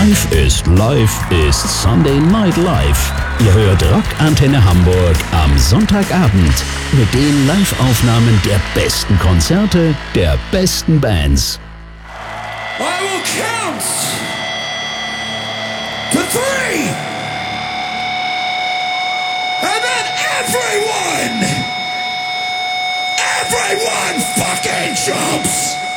Live ist Sunday Night Live. Ihr hört Rock Antenne Hamburg am Sonntagabend mit den Live-Aufnahmen der besten Konzerte der besten Bands. I will count to 3, and then everyone fucking jumps.